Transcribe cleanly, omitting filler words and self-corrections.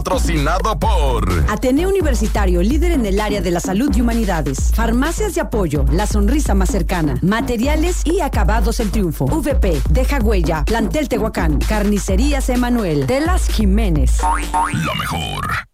Patrocinado por Ateneo Universitario, líder en el área de la salud y humanidades. Farmacias de apoyo, la sonrisa más cercana. Materiales y acabados El Triunfo. VP, Deja Huella, Plantel Tehuacán. Carnicerías Emanuel. Telas Jiménez. lo mejor.